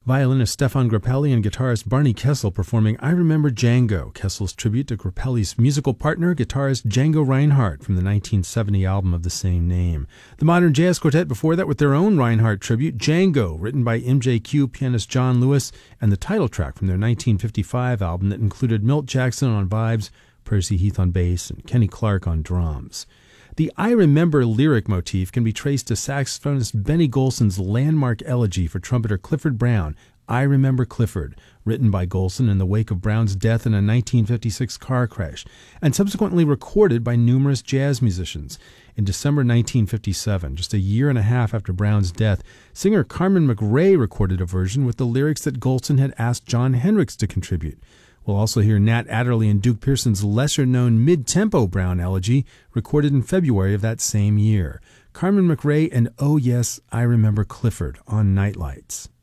Violinist Stefan Grappelli and guitarist Barney Kessel performing I Remember Django, Kessel's tribute to Grappelli's musical partner, guitarist Django Reinhardt, from the 1970 album of the same name. The Modern Jazz Quartet before that with their own Reinhardt tribute, Django, written by MJQ pianist John Lewis, and the title track from their 1955 album that included Milt Jackson on vibes, Percy Heath on bass, and Kenny Clark on drums. The I Remember lyric motif can be traced to saxophonist Benny Golson's landmark elegy for trumpeter Clifford Brown, I Remember Clifford, written by Golson in the wake of Brown's death in a 1956 car crash, and subsequently recorded by numerous jazz musicians. In December 1957, just a year and a half after Brown's death, singer Carmen McRae recorded a version with the lyrics that Golson had asked Jon Hendricks to contribute. We'll also hear Nat Adderley and Duke Pearson's lesser-known mid-tempo Brown elegy, recorded in February of that same year. Carmen McRae and Oh Yes, I Remember Clifford on Nightlights.